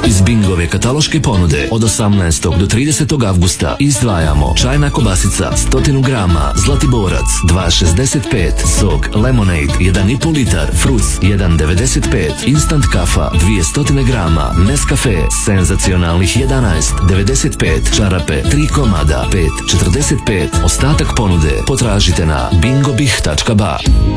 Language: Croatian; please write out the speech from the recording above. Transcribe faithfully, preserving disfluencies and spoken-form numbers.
Iz Bingove kataloške ponude od osamnaestog do tridesetog avgusta izdvajamo čajna kobasica sto grama, Zlatiborac dva šezdeset pet, sok Lemonade jedan i po litar, Fruc jedan devedeset pet, instant kafa dvjesto grama, Nescafe senzacionalnih jedanaest devedeset pet, čarape tri komada pet četrdeset pet. Ostatak ponude potražite na bingobih tačka ba.